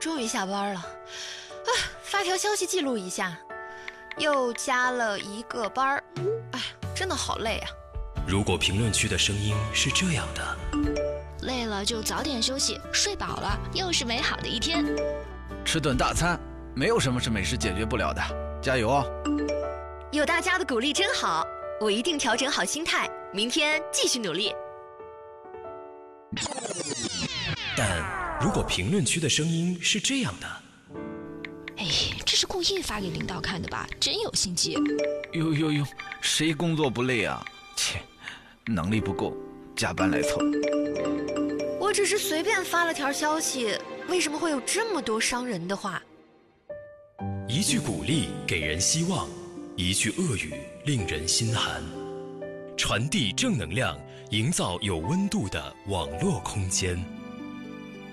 终于下班了，啊，发条消息记录一下，又加了一个班儿，哎，真的好累啊。 如果评论区的声音是这样的， 累了就早点休息，睡饱了又是美好的一天。 吃顿大餐，没有什么是美食解决不了的，加油哦！ 有大家的鼓励真好，我一定调整好心态，明天继续努力。 但如果评论区的声音是这样的， 哎，这是故意发给领导看的吧？真有心机。 哟，谁工作不累啊？切，能力不够，加班来凑。 我只是随便发了条消息，为什么会有这么多伤人的话？ 一句鼓励给人希望，一句恶语令人心寒。传递正能量，营造有温度的网络空间。